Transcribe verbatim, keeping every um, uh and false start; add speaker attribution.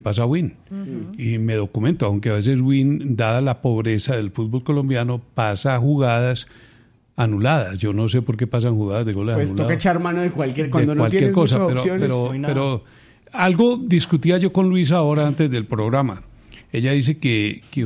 Speaker 1: pasa Win. Uh-huh. Y me documento, aunque a veces Win, dada la pobreza del fútbol colombiano, pasa jugadas anuladas. Yo no sé por qué pasan jugadas de goles
Speaker 2: pues
Speaker 1: anulados.
Speaker 2: Pues toca echar mano de cualquier, cuando
Speaker 1: de
Speaker 2: no
Speaker 1: cualquier
Speaker 2: tienes
Speaker 1: cosa,
Speaker 2: muchas
Speaker 1: pero,
Speaker 2: opciones.
Speaker 1: Pero,
Speaker 2: No
Speaker 1: pero algo discutía yo con Luisa ahora antes del programa. Ella dice que, que